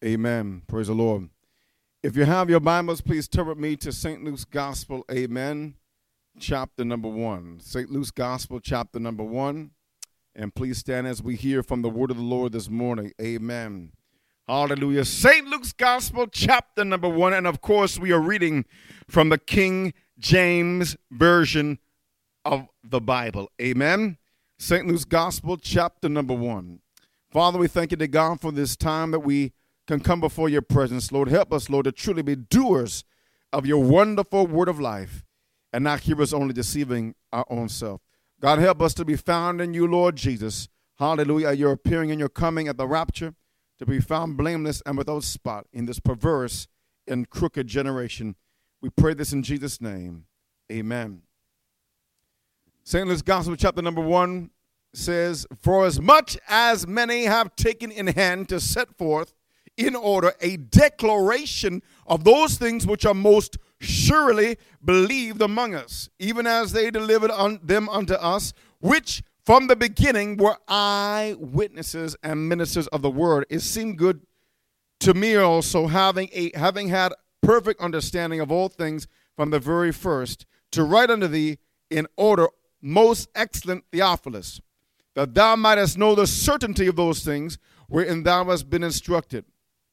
Amen. Praise the Lord. If you have your Bibles, please turn with me to St. Luke's Gospel, amen, chapter number 1. St. Luke's Gospel, chapter number 1. And please stand as we hear from the word of the Lord this morning. Amen. Hallelujah. St. Luke's Gospel, chapter number 1. And of course, we are reading from the King James Version of the Bible. Amen. St. Luke's Gospel, chapter number 1. Father, we thank you to God for this time that we can come before your presence. Lord, help us, Lord, to truly be doers of your wonderful word of life and not hearers only, deceiving our own self. God, help us to be found in you, Lord Jesus. Hallelujah. Your appearing and your coming at the rapture, to be found blameless and without spot in this perverse and crooked generation. We pray this in Jesus' name. Amen. St. Luke's Gospel, chapter number 1 says, "For as much as many have taken in hand to set forth in order a declaration of those things which are most surely believed among us, even as they delivered them unto us, which from the beginning were eyewitnesses and ministers of the word. It seemed good to me also, having had perfect understanding of all things from the very first, to write unto thee in order, most excellent Theophilus, that thou mightest know the certainty of those things wherein thou hast been instructed."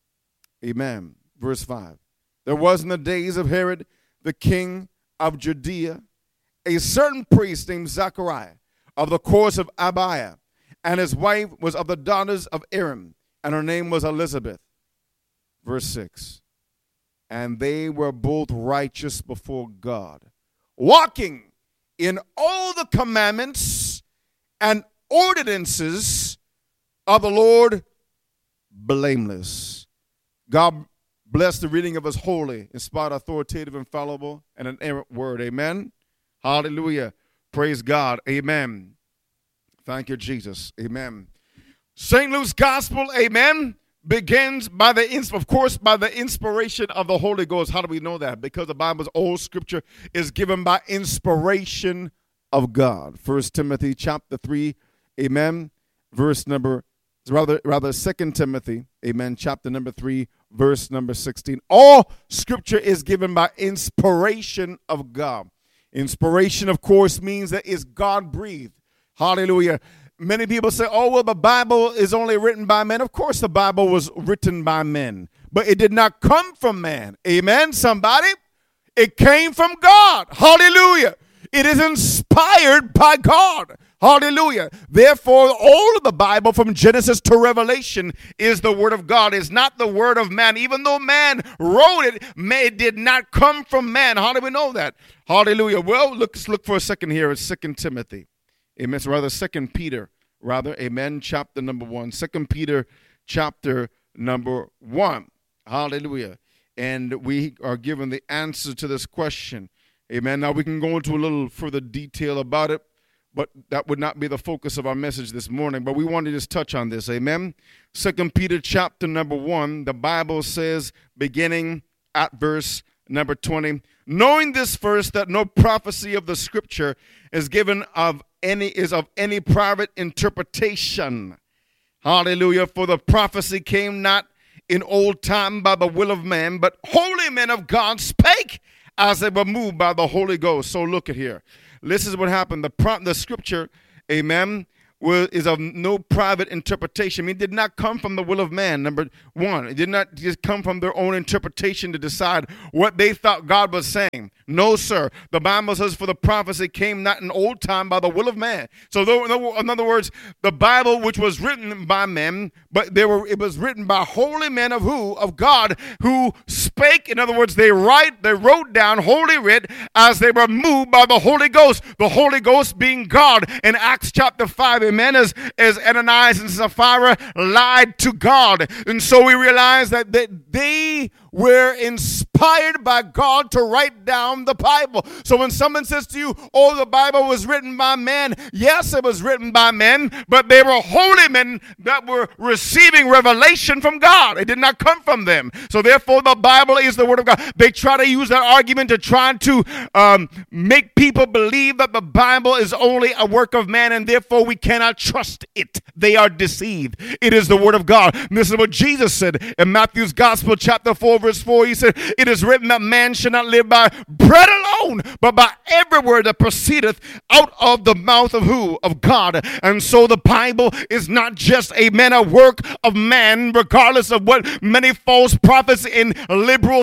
Amen. Verse 5. "There was in the days of Herod, the king of Judea, a certain priest named Zachariah, of the course of Abiah, and his wife was of the daughters of Aaron, and her name was Elizabeth." Verse 6. "And they were both righteous before God, walking in all the commandments and ordinances of the Lord, blameless." God bless the reading of his holy, inspired, authoritative, infallible, and inerrant word. Amen. Hallelujah. Praise God. Amen. Thank you, Jesus. Amen. St. Luke's Gospel, amen, begins by the inspiration of the Holy Ghost. How do we know that? Because the Bible's old scripture is given by inspiration of God. 1 Timothy chapter 3, amen, verse number, rather 2 Timothy, amen, chapter number 3, verse number 16. All scripture is given by inspiration of God. Inspiration, of course, means that it's God-breathed. Hallelujah. Many people say, oh, well, the Bible is only written by men. Of course, the Bible was written by men, but it did not come from man. Amen, somebody? It came from God. Hallelujah. It is inspired by God. Hallelujah. Therefore, all of the Bible from Genesis to Revelation is the word of God. It's not the word of man. Even though man wrote it, it did not come from man. How do we know that? Hallelujah. Well, let's look for a second here. It's 2 Timothy. Amen. It's rather 2 Peter. Amen. Chapter number 1. 2 Peter chapter number 1. Hallelujah. And we are given the answer to this question. Amen. Now we can go into a little further detail about it, but that would not be the focus of our message this morning. But we want to just touch on this. Amen. 2 Peter chapter number 1, the Bible says, beginning at verse number 20, "Knowing this first, that no prophecy of the scripture is given of any private interpretation." Hallelujah. "For the prophecy came not in old time by the will of man, but holy men of God spake as they were moved by the Holy Ghost." So look at here. This is what happened. The scripture, amen, is of no private interpretation. It did not come from the will of man, number one. It did not just come from their own interpretation to decide what they thought God was saying. No, sir. The Bible says, "For the prophecy came not in old time by the will of man." So in other words, the Bible, which was written by men, but it was written by holy men of who? Of God, who spake. In other words, they wrote down holy writ as they were moved by the Holy Ghost. The Holy Ghost being God. In Acts chapter 5, amen, as Ananias and Sapphira lied to God. And so we realize that they were inspired by God to write down the Bible. So when someone says to you, oh, the Bible was written by men, yes, it was written by men, but they were holy men that were receiving revelation from God. It did not come from them. So therefore, the Bible is the word of God. They try to use that argument to try to make people believe that the Bible is only a work of man, and therefore we cannot cannot trust it. They are deceived. It is the word of God. And this is what Jesus said in Matthew's Gospel, chapter 4, verse 4. He said, it is written that man should not live by bread alone, but by every word that proceedeth out of the mouth of who? Of God. And so the Bible is not just a work of man, regardless of what many false prophets in liberal